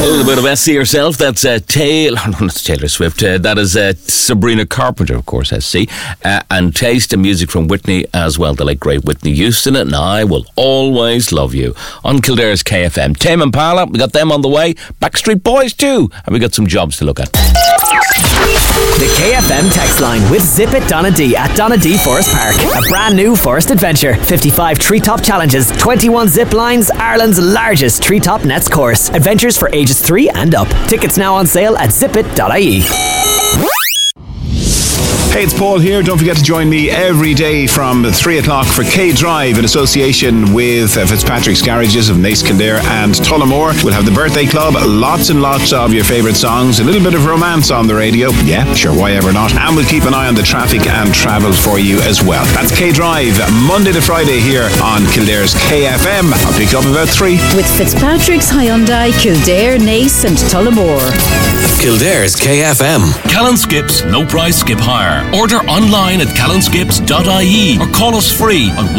little bit of SC herself. That's Taylor Swift. That is Sabrina Carpenter, of course, SC. And Taste and music from Whitney as well, the late great Whitney Houston. And I Will Always Love You on Kildare's KFM. Tame Impala, we got them on the way. Backstreet Boys too. And we got some jobs to look at. The KFM text line with Zip It Donna D at Donna D Forest Park. A brand new forest adventure. 55 treetop challenges, 21 zip lines, Ireland's largest treetop nets course. Adventures for ages 3 and up. Tickets now on sale at zipit.ie. Hey, it's Paul here. Don't forget to join me every day from 3 o'clock for K-Drive in association with Fitzpatrick's Garages of Naas, Kildare and Tullamore. We'll have the birthday club, lots and lots of your favourite songs, a little bit of romance on the radio. Yeah, sure, why ever not? And we'll keep an eye on the traffic and travel for you as well. That's K-Drive, Monday to Friday here on Kildare's KFM. I'll pick you up about 3. With Fitzpatrick's Hyundai, Kildare, Naas and Tullamore. Kildare's KFM. Callan Skips, no price, skip higher. Order online at callanskips.ie or call us free on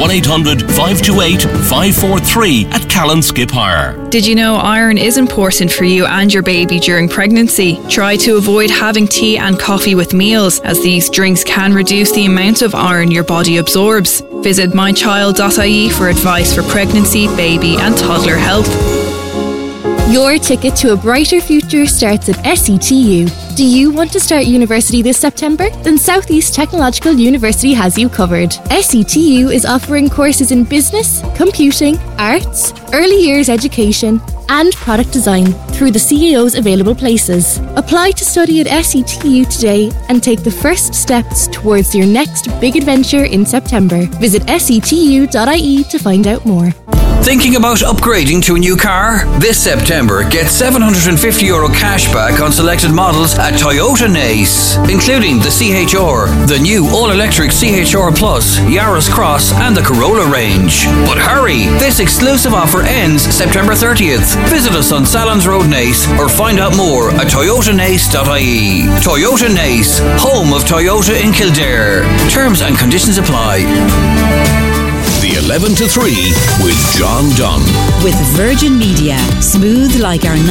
1-800-528-543 at Callan Skip Hire. Did you know iron is important for you and your baby during pregnancy? Try to avoid having tea and coffee with meals, as these drinks can reduce the amount of iron your body absorbs. Visit mychild.ie for advice for pregnancy, baby and toddler health. Your ticket to a brighter future starts at SETU. Do you want to start university this September? Then South East Technological University has you covered. SETU is offering courses in business, computing, arts, early years education, and product design through the CEO's available places. Apply to study at SETU today and take the first steps towards your next big adventure in September. Visit setu.ie to find out more. Thinking about upgrading to a new car? This September, get €750 cash back on selected models at Toyota Naas, including the CHR, the new all-electric CHR Plus, Yaris Cross and the Corolla range. But hurry! This exclusive offer ends September 30th. Visit us on Salons Road, Naas, or find out more at toyotanaas.ie. Toyota Naas, home of Toyota in Kildare. Terms and conditions apply. The 11 to 3 with John Dunn. With Virgin Media. Smooth like our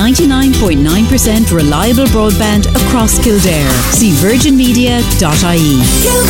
99.9% reliable broadband across Kildare. See virginmedia.ie.